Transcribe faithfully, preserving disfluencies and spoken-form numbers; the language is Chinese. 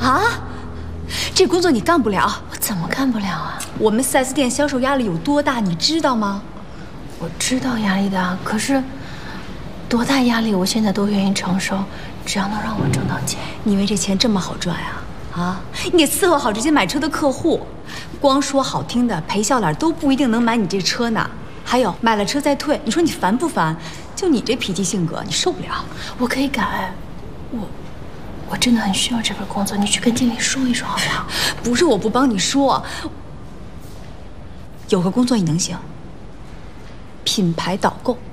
啊？这工作你干不了。 我怎么干不了啊？ 我们 四 S 店销售压力有多大，你知道吗？ 我知道压力大，可是多大压力我现在都愿意承受，只要能让我挣到钱。 你以为这钱这么好赚啊？啊！你得伺候好这些买车的客户，光说好听的赔笑脸都不一定能买你这车呢。还有买了车再退，你说你烦不烦？就你这脾气性格，你受不了。 我可以改，我我真的很需要这份工作，你去跟经理说一说好不好？ 不是我不帮你说，有个工作你能行，品牌导购。